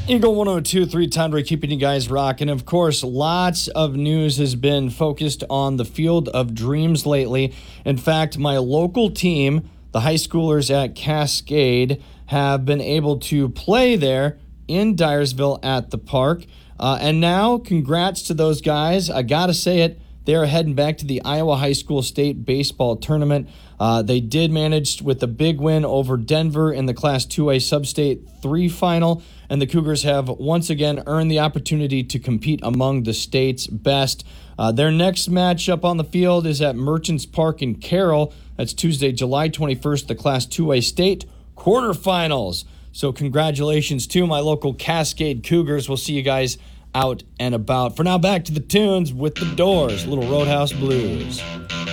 Eagle 102.3 Tundra keeping you guys rocking. Of course, lots of news has been focused on the Field of Dreams lately. In fact, my local team, the high schoolers at Cascade, have been able to play there in Dyersville at the park. And now, congrats to those guys. I got to say it, they're heading back to the Iowa High School State Baseball Tournament. They did manage with a big win over Denver in the Class 2A Sub-State 3 final, and the Cougars have once again earned the opportunity to compete among the state's best. Their next matchup on the field is at Merchants Park in Carroll. That's Tuesday, July 21st, the Class 2A State quarterfinals. So congratulations to my local Cascade Cougars. We'll see you guys out and about. For now, back to the tunes with the Doors, Little Roadhouse Blues.